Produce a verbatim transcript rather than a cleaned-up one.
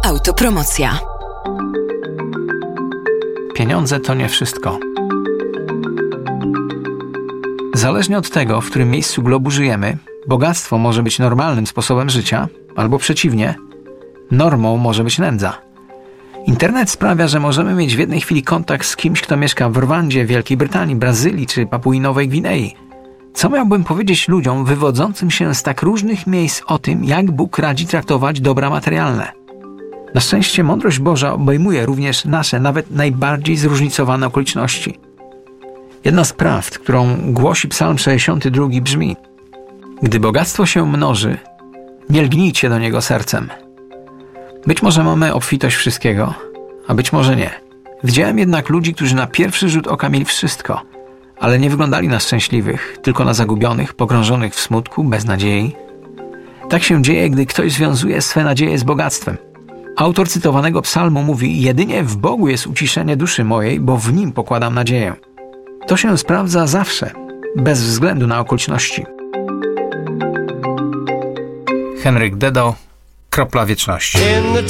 Autopromocja. Pieniądze to nie wszystko. Zależnie od tego, w którym miejscu globu żyjemy, bogactwo może być normalnym sposobem życia, albo przeciwnie, normą może być nędza. Internet sprawia, że możemy mieć w jednej chwili kontakt z kimś, kto mieszka w Rwandzie, Wielkiej Brytanii, Brazylii czy Papui Nowej Gwinei. Co miałbym powiedzieć ludziom wywodzącym się z tak różnych miejsc o tym, jak Bóg radzi traktować dobra materialne? Na szczęście mądrość Boża obejmuje również nasze, nawet najbardziej zróżnicowane okoliczności. Jedna z prawd, którą głosi Psalm sześćdziesiąty drugi brzmi: gdy bogactwo się mnoży, nie lgnijcie do niego sercem. Być może mamy obfitość wszystkiego, a być może nie. Widziałem jednak ludzi, którzy na pierwszy rzut oka mieli wszystko, ale nie wyglądali na szczęśliwych, tylko na zagubionych, pogrążonych w smutku, bez nadziei. Tak się dzieje, gdy ktoś związuje swe nadzieje z bogactwem. Autor cytowanego psalmu mówi: jedynie w Bogu jest uciszenie duszy mojej, bo w Nim pokładam nadzieję. To się sprawdza zawsze, bez względu na okoliczności. Henryk Dedo, Kropla Wieczności.